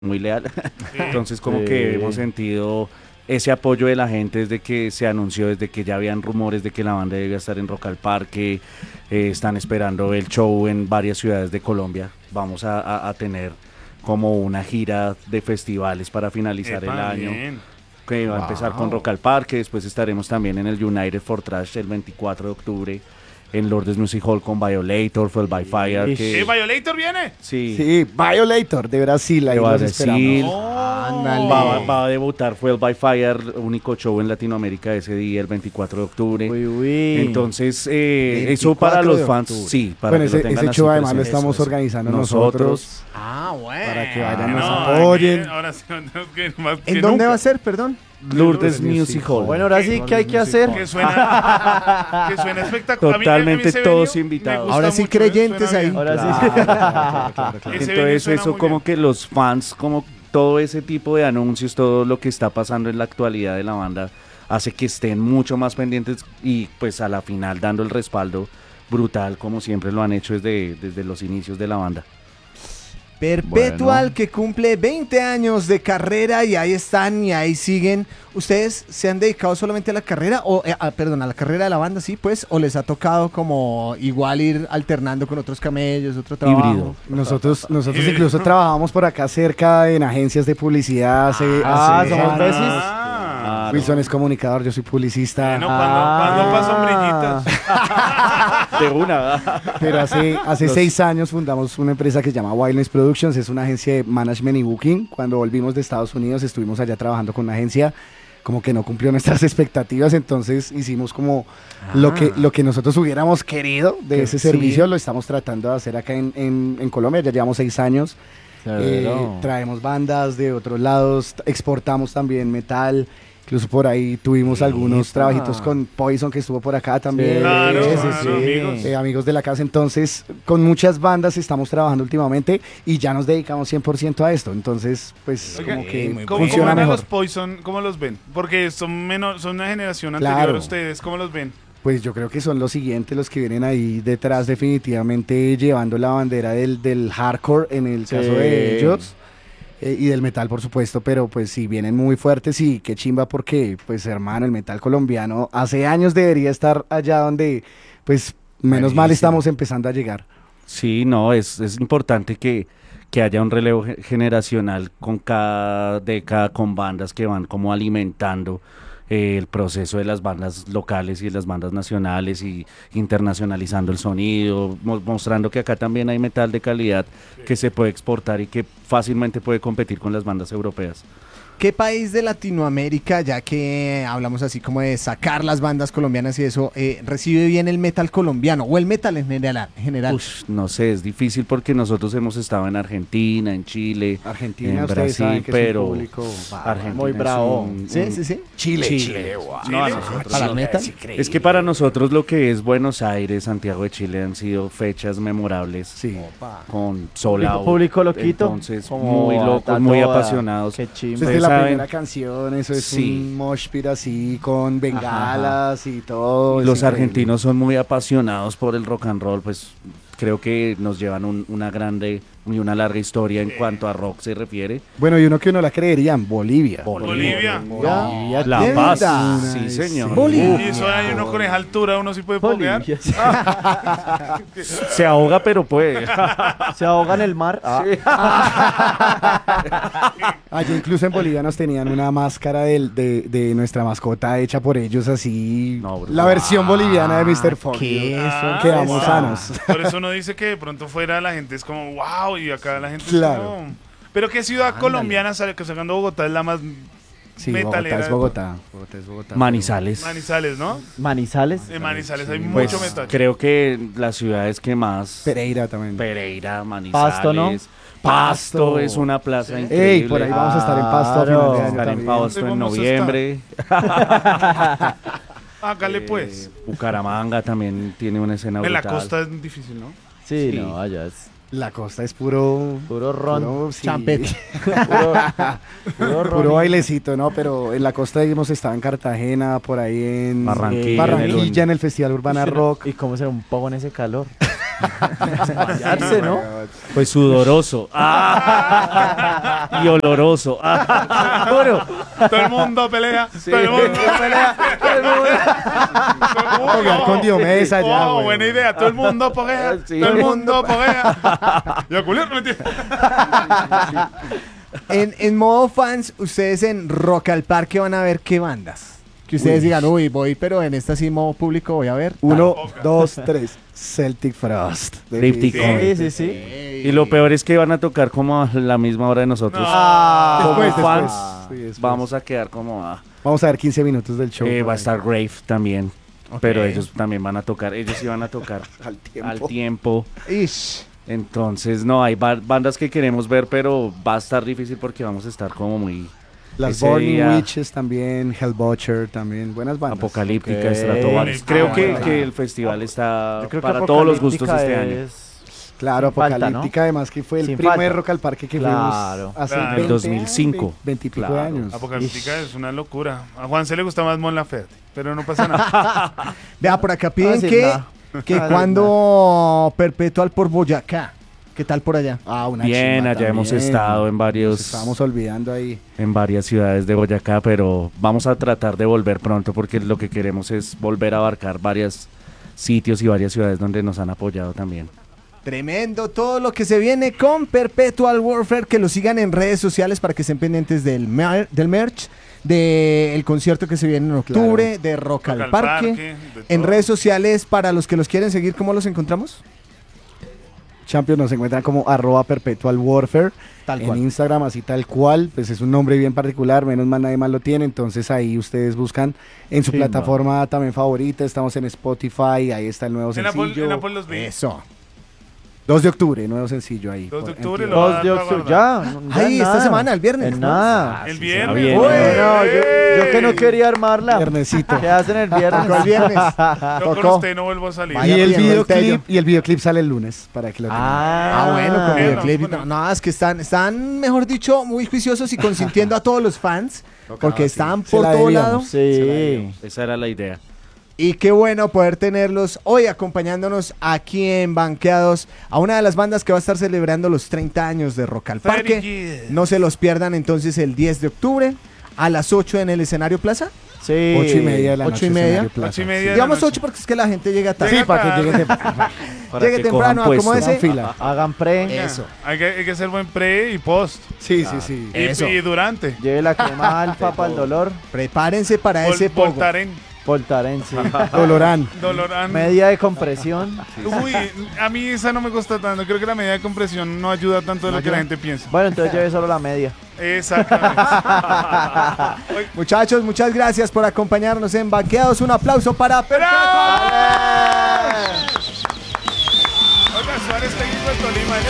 muy leal. Entonces como que hemos sentido ese apoyo de la gente desde que se anunció, desde que ya habían rumores de que la banda debía estar en Rock al Parque. Están esperando el show en varias ciudades de Colombia. Vamos a tener como una gira de festivales para finalizar el año. Bien. Que va a empezar con Rock al Parque, después estaremos también en el United for Trash el 24 de octubre, en Lourdes Music Hall con Violator, Fuel by Fire. Que, ¿Violator viene? sí, Sí, Violator de Brasil, ahí de los Brasil. esperamos. Ándale. Va a debutar Fuel by Fire, único show en Latinoamérica ese día, el 24 de octubre. Uy, uy. Entonces, eso para 24 los de fans, octubre. sí, para Bueno, que lo ese tengan así show además lo presente. estamos Eso es. organizando nosotros Ah, bueno. para que vayan, No, nos ay, apoyen. miren, ahora sí, tenemos que ir más que ¿En dónde nunca. va a ser, perdón? Lourdes Music Hall. Bueno, ahora sí, ¿qué hay que hacer? Que suena espectacular. Totalmente todos invitados. Ahora sí, creyentes ahí. Ahora sí. Ese venue Entonces suena eso muy como bien. que los fans, como todo ese tipo de anuncios, todo lo que está pasando en la actualidad de la banda, hace que estén mucho más pendientes y pues a la final dando el respaldo brutal como siempre lo han hecho desde los inicios de la banda. Perpetual, Bueno. que cumple 20 años de carrera y ahí están y ahí siguen. ¿Ustedes se han dedicado solamente a la carrera o, perdón, a la carrera de la banda, sí, pues? ¿O les ha tocado como igual ir alternando con otros camellos, otro trabajo? Híbrido. Nosotros incluso trabajamos por acá cerca en agencias de publicidad. hace somos años. besis. Wilson es comunicador, yo soy publicista. Bueno, ¿cuándo pasan brillitas? De una. Pero hace 6 años fundamos una empresa que se llama Wildness Productions, es una agencia de management y booking. Cuando volvimos de Estados Unidos estuvimos allá trabajando con una agencia como que no cumplió nuestras expectativas, entonces hicimos como lo que nosotros hubiéramos querido de ese servicio, lo estamos tratando de hacer acá en Colombia, ya llevamos 6 años. Traemos bandas de otros lados, exportamos también metal. Incluso por ahí tuvimos algunos trabajitos con Poison, que estuvo por acá también. Claro, Sí, claro, amigos. Amigos de la casa. Entonces, con muchas bandas estamos trabajando últimamente y ya nos dedicamos 100% a esto. Entonces, pues, Oiga, como que ¿Cómo funciona ven a mejor. los Poison? ¿Cómo los ven? Porque son una generación Claro. anterior a ustedes. ¿Cómo los ven? Pues yo creo que son los siguientes los que vienen ahí detrás, definitivamente llevando la bandera del hardcore en el caso de ellos. Y del metal, por supuesto, pero pues sí, vienen muy fuertes y qué chimba porque, pues hermano, el metal colombiano hace años debería estar allá donde, pues, menos mal estamos empezando a llegar. Sí, no, es importante que haya un relevo generacional con cada década, con bandas que van como alimentando el proceso de las bandas locales y de las bandas nacionales y internacionalizando el sonido, mostrando que acá también hay metal de calidad que se puede exportar y que fácilmente puede competir con las bandas europeas. ¿Qué país de Latinoamérica, ya que hablamos así como de sacar las bandas colombianas y eso, recibe bien el metal colombiano o el metal en general? Ush, no sé, es difícil porque nosotros hemos estado en Argentina, en Chile, Argentina, en ustedes saben Brasil, que es un pero público Argentina muy es bravo. un- Sí, un- sí, sí. Chile. No, a nosotros ¿Para no. el metal? Es que para nosotros lo que es Buenos Aires, Santiago de Chile han sido fechas memorables. Sí. Con Soul Out. Público loquito. Entonces, Como muy locos, a muy toda. apasionados. Qué chimba. Desde Ustedes la saben- primera canción, eso es Sí. un mosh pit así, con bengalas y todo. es Los increíble. argentinos son muy apasionados por el rock and roll, pues creo que nos llevan una grande y una larga historia en cuanto a rock se refiere. Bueno, y uno que uno la creería, en Bolivia. Bolivia. La ¿de Paz, verdad? sí señor. Y eso hay uno con esa altura, uno sí puede poguear. Se ahoga pero puede. Se ahoga en el mar. Allá incluso en Bolivia nos tenían una máscara de nuestra mascota hecha por ellos así. No, bro. La versión boliviana de Mr. Fogg. Quedamos sanos. Por eso uno dice que de pronto fuera la gente es como, wow, y acá la gente Claro. es como... Pero ¿qué ciudad colombiana sale que sacando Bogotá es la más Sí, metalera? Bogotá es Bogotá. Bogotá es Bogotá. Manizales. Manizales, ¿no? Manizales. En Manizales hay Pues mucho metal. creo que las ciudades que más... Pereira también. Pereira, Manizales. Pasto, ¿no? Pasto es una plaza increíble. Ey, por ahí vamos a estar en Pasto a final de Claro. año Estar en también. Pasto en Vamos a noviembre. Hágale pues. Bucaramanga también tiene una escena En la brutal. costa es difícil, ¿no? Sí, Sí. no, allá es La costa es puro... puro ron. sí. Champete. Puro ron. Puro bailecito, ¿no? Pero en la costa hemos estado en Cartagena, por ahí en Barranquilla, Barranquilla, en el Festival Urbana Rock. ¿Y cómo será un poco en ese calor? Desmayarse, ¿no? Pues sudoroso. Y oloroso. Bueno, Todo el mundo pelea. Todo el mundo pelea. Jugar con Diomedes allá, güey. Buena idea. Todo el mundo poguea. Sí. Todo el mundo poguea. Yo culero, mentira. En modo fans, ustedes en Rock al Parque van a ver qué bandas. Que ustedes digan, uy, voy, pero en esta sí modo público voy a ver. 1, 2, 3. Celtic Frost. Cryptic sí, sí, sí. Y lo peor es que van a tocar como a la misma hora de nosotros. No. Como Después, fans, Sí, después. vamos a quedar como Vamos a ver 15 minutos del show. va a por ahí. estar Grave también. Pero ellos también van a tocar. Ellos sí van a tocar Al tiempo. al tiempo. Ish. Entonces, no, hay bandas que queremos ver, pero va a estar difícil porque vamos a estar como muy Las ese Burning día- Witches también, Hellbutcher también, buenas bandas. apocalíptica, Ok. Stratovarius. Creo que, bueno. que el festival está Yo creo que para todos los gustos Apocalíptica este año. Claro, Sin falta, Apocalíptica además que fue el Sin primer falta. Rock al Parque que Claro. fuimos hace Claro. 20 El 2005. 20 y pico Claro. de años. Apocalíptica es una locura. A Juan se le gusta más Mon Laferte, pero no pasa nada. Vea, por acá piden Fácil, que, nada. que Fácil, cuando Perpetual por Boyacá. ¿Qué tal por allá? Ah, una Bien, chimba allá hemos también. estado en Nos estábamos olvidando ahí. varias ciudades de Boyacá, pero vamos a tratar de volver pronto porque lo que queremos es volver a abarcar varios sitios y varias ciudades donde nos han apoyado también. Tremendo todo lo que se viene con Perpetual Warfare. Que lo sigan en redes sociales para que estén pendientes del merch, del concierto que se viene en octubre, de Rock al Parque. de En todo. redes sociales, para los que los quieren seguir, ¿cómo los encontramos? Champions nos encuentran como @Perpetual Warfare Tal en cual. Instagram, así tal cual, pues es un nombre bien particular, menos mal nadie más lo tiene, entonces ahí ustedes buscan en su Chimba. plataforma también favorita, estamos en Spotify, ahí está el nuevo En Apple, sencillo. en Apple los vi. Eso. 2 de octubre, nuevo sencillo ahí. 2 de por octubre MTV. lo va a 2 de dar octubre, para ya. Ahí, esta nada. semana, el viernes, En ¿no? nada. El se viernes. viene. Uy, No, yo que no quería armarla. Viernesito. ¿Qué hacen el viernes? Tocó el viernes. Yo con Tocó. usted no vuelvo a salir. Vaya Y el pidiendo el tello. videoclip sale el lunes para que lo tengan. Ah, bueno, con Bien, videoclip. no, No, es que están, mejor dicho, muy juiciosos y consintiendo a todos los fans. Porque están Se por la todo debíamos. lado. Sí. Esa era la idea. Y qué bueno poder tenerlos hoy acompañándonos aquí en Banqueados a una de las bandas que va a estar celebrando los 30 años de Rock al Parque. No se los pierdan entonces el 10 de octubre a las 8 en el escenario Plaza. Sí. 8:30 de la 8:30. noche. escenario Plaza. 8:30 de la Digamos noche. 8 porque es que la gente llega tarde. Sí, para que lleguen de Para Llegue que temprano, cojan ¿cómo puesto. es? fila. Hagan pre. Eso. Hay que hacer buen pre y post. Sí, sí, sí. Y, Eso. y durante. Lleve la crema alfa para el dolor. Prepárense para ese pogo. Voltaren. Voltarense. Dolorán. Dolorán. Media de compresión. Uy, a mí esa no me gusta tanto. Creo que la medida de compresión no ayuda tanto de lo que la gente piensa. Bueno, entonces lleve solo la media. Exactamente. Muchachos, muchas gracias por acompañarnos en Banqueados. Un aplauso para Perpetual.